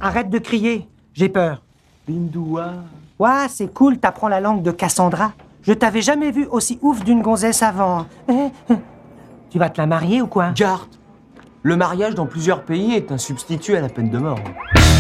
Arrête de crier, j'ai peur. Bindoua. Ouah, c'est cool, t'apprends la langue de Cassandra. Je t'avais jamais vu aussi ouf d'une gonzesse avant. Tu vas te la marier ou quoi? Garde. Le mariage dans plusieurs pays est un substitut à la peine de mort.